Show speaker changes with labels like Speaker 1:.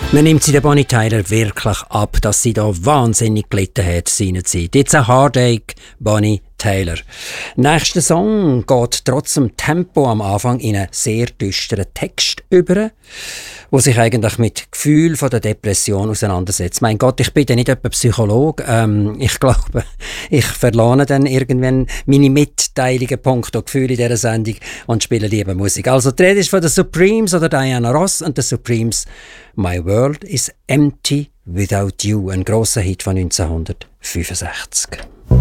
Speaker 1: Man nimmt sie der Bonnie Tyler wirklich ab, dass sie da wahnsinnig gelitten hat seinerzeit. Jetzt ein Heartache, Bonnie Tyler. Nächster Song geht trotz dem Tempo am Anfang in einen sehr düsteren Text über, wo sich eigentlich mit Gefühl von der Depression auseinandersetzt. Mein Gott, ich bin ja nicht etwa Psychologe. Ich glaube, ich verlerne dann irgendwann meine Mitteilungen, punkto Gefühle in dieser Sendung und spiele lieber Musik. Also die Rede ist von den Supremes oder Diana Ross und den Supremes «My World is Empty Without You», ein grosser Hit von 1965.